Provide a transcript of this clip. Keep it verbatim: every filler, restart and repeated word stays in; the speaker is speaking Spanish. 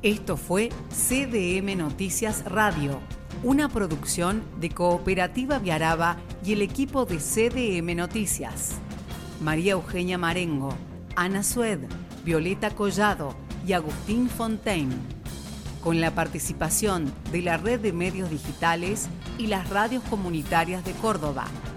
Esto fue C D M Noticias Radio, una producción de Cooperativa Viaraba y el equipo de C D M Noticias. María Eugenia Marengo, Ana Sued, Violeta Collado y Agustín Fontaine. Con la participación de la Red de Medios Digitales y las radios comunitarias de Córdoba.